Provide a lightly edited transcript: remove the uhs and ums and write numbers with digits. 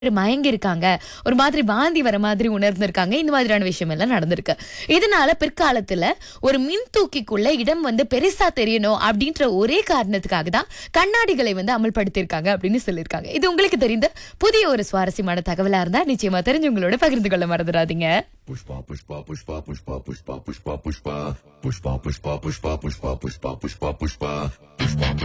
மயங்கி இருக்காங்க, ஒரு மாதிரி வாந்தி வர மாதிரி உணர்ந்திருக்காங்க. இந்த மாதிரியான விஷயம் எல்லாம் நடந்திருக்கு. இதனால பிற்காலத்துல ஒரு மின் தூக்கிக்குள்ள இடம் பெருசா தெரியணும் அப்படின்ற ஒரே காரணத்துக்காக தான் கண்ணாடிகளை அமல்படுத்தியிருக்காங்க அப்படின்னு சொல்லியிருக்காங்க. இது உங்களுக்கு தெரிந்த புதிய ஒரு சுவாரஸ்யமான தகவலா இருந்தா நிச்சயமா தெரிஞ்சவங்களோட பகிர்ந்து கொள்ள மறந்துடாதீங்க. पुष्पा पुष्पा पुष्पा पुष्पा पुष्पा पुष्पा पुष्पा पुष्पा पुष्पा पुष्पा पुष्पा पुष्पा पुष्पा पुष्पा पुष्पा